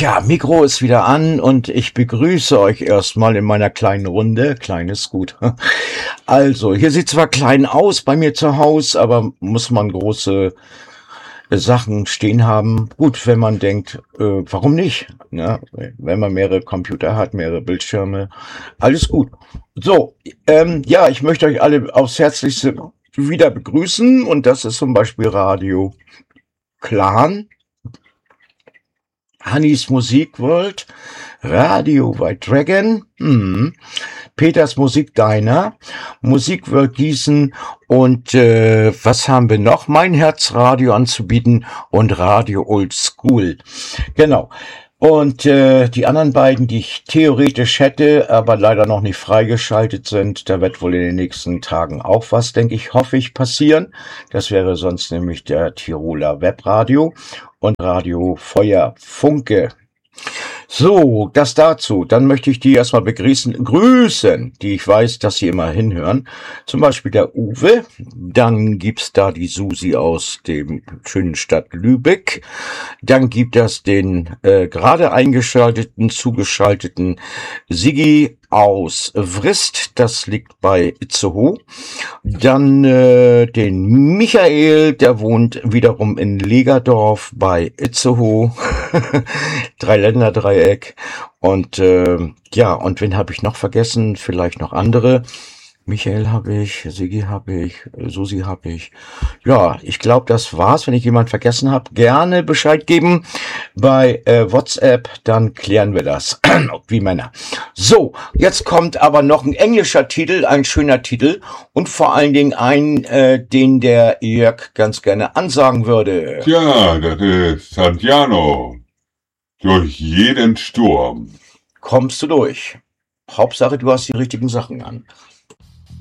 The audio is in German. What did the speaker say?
Tja, Mikro ist wieder an und ich begrüße euch erstmal in meiner kleinen Runde. Klein ist gut. Also, hier sieht zwar klein aus bei mir zu Hause, aber muss man große Sachen stehen haben. Gut, wenn man denkt, warum nicht? Ja, wenn man mehrere Computer hat, mehrere Bildschirme, alles gut. So, ja, ich möchte euch alle aufs Herzlichste wieder begrüßen und das ist zum Beispiel Radio Clan, Hannis Musikworld, Radio White Dragon, Peters Musik Diner, Musikworld Gießen und was haben wir noch? Mein Herzradio anzubieten und Radio Old School. Genau. Und die anderen beiden, die ich theoretisch hätte, aber leider noch nicht freigeschaltet sind, da wird wohl in den nächsten Tagen auch was, denke ich, hoffe ich, passieren. Das wäre sonst nämlich der Tiroler Webradio und Radio Feuer Funke. So, das dazu. Dann möchte ich die erstmal grüßen, die ich weiß, dass sie immer hinhören. Zum Beispiel der Uwe. Dann gibt's da die Susi aus dem schönen Stadt Lübeck. Dann gibt es den gerade zugeschalteten Sigi aus Vrist. Das liegt bei Itzehoe. Dann den Michael, der wohnt wiederum in Legerdorf bei Itzehoe. Dreiländerdreieck. Und ja, und wen habe ich noch vergessen? Vielleicht noch andere. Michael habe ich, Sigi habe ich, Susi habe ich. Ja, ich glaube, das war's. Wenn ich jemand vergessen habe, gerne Bescheid geben bei WhatsApp, dann klären wir das. Wie Männer. So, jetzt kommt aber noch ein englischer Titel, ein schöner Titel und vor allen Dingen ein, den der Jörg ganz gerne ansagen würde. Tja, das ist Santiano. Durch jeden Sturm. Kommst du durch. Hauptsache, du hast die richtigen Sachen an.